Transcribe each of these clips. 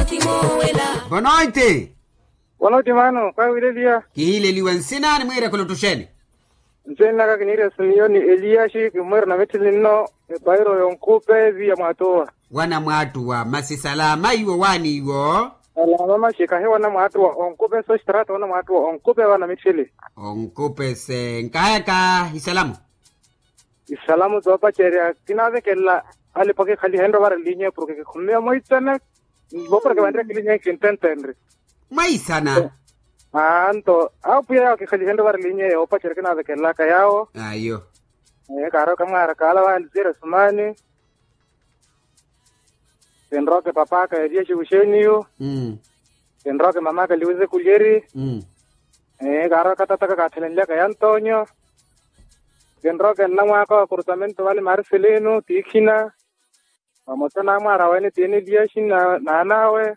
Bonoite. Bonoite mano, kwa wile dia. Kihile liwensina ni mwire kulutusheni. Nsena ka kinire sunioni Eliashi kimwera na metilino bairo yonkupe via matoa. Wana mwatu wa masisalama iwo wani iwo. Ala mama shika hewa na mwatu wa onkupe so strata wana mwatu wa onkupe wana metili. Onkupe se nkaya ka hisalamu. Isalamu zopa cheria kinave kella ali pake khali hendo bara linye porque khumya moitana bopra ke bandre linye kintentenre. Maisana. Anto au pia ke khali hendo bara linye opa cheria kinave kella kayao. Ayo. Karo kamara kala wa zira sumani. Tenroke papa ka Eliashi Usheniyo. Tenroke mama ka Liuze Kulieri. Karo katata ka Telenle ka Antonio. Tenroke nama ka kurtamento wale Marcelino Tikina. Mamotana mara wani tiene Eliashi na nawe.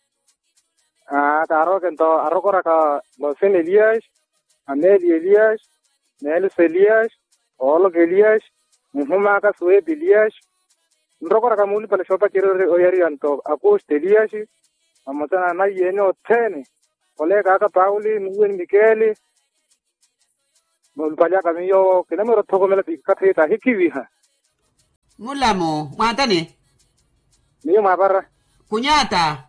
Karo kento arokora ka Losen Eliashi, Ameli Eliashi, Nelus Eliashi, Olog Eliashi, Muhuma ka Sueb Eliashi. Ndrokora kamuli pale shopa kiro oyari anto apost Eliashi amotana na yeno tene ole kaka Pauli nuwe Mikeli mulpalya kamiyo kinamero thoko mela pikathe hikiviha Mulamo mwatane niyo mabara kunyata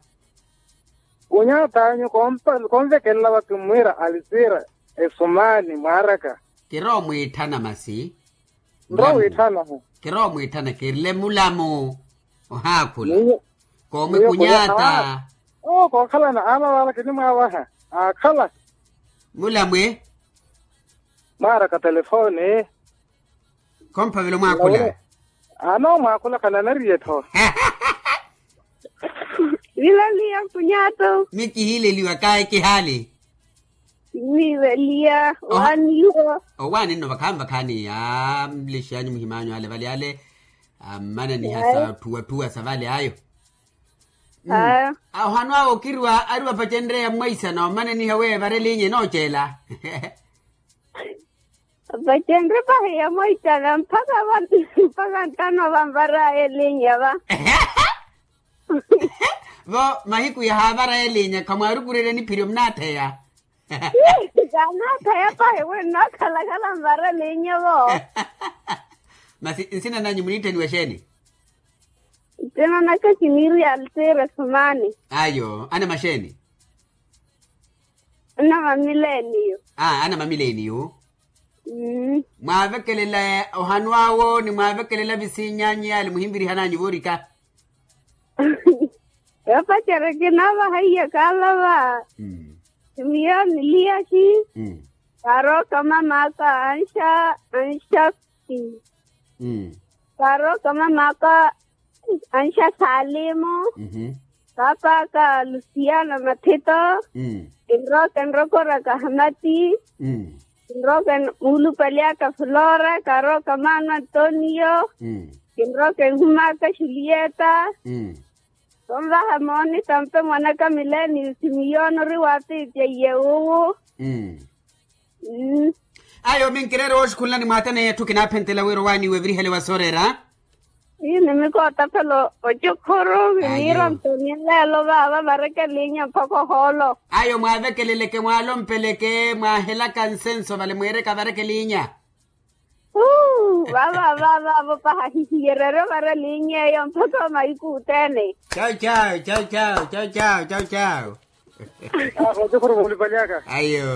nyo komve kella wa kumwera alisira esomani maraka kiro mwitana masi ndro itana ho kiro mwitana kirle mulamo ohakula kome kunyata ko khala na ama wala kinima waha khala mulamwe mara ka telefone kompa velo mwakula no mwakula kana narieto Lilalia kunyato miki hile liwa kae kihali Lilalia waniyo wani no bakamba kani mlishanyu muhimanyo ale vale ale mana ni hasa tuwa savale ayo hanwa okirwa arwa pachendre ya mwaisa no mana ni hawe bare linye no chela pachendre pa ya mwaisa na mpaka ntano bambara elinye ba Vo mahiku ya habara elinya kama arugurere ni pirio mnate ya Gana kaya pa hewe nakala mbara elinye bo Masi insina nanyi munite ni wesheni Tena naka kiniri altere sumani Ayo, ana masheni Ana mamileniyo ana mamileniyo Mwavekelela ohanwawo ni mwavekelela visinyanyi ali muhimbiri hananyi vorika Yapa chere kinava haiya kalava Miyo niliashi Karo kama maka ansha Karo kama maka ansha Salimu Papa ka Luciana Matito Indro kora ka Hamati Indro ka Mulu Palia ka Flora Karo kama Antonio Indro ka Huma ka Julieta Tomba hamoni tampe mwana ka mileni simiyono riwati tiyeu Ayo minkirero oshkulani matane tukina pentela wero wani wevri hele wasorera Ini miko tapelo ochukuru viniro Antonio lo baba bareke linya poko holo Ayo mwavekeleleke mwalompeleke mwahela kansenso vale mwere kavareke linya baba pa hihirero bare linya yon poko maikutene Ciao ochukuru mulipalya ka Ayo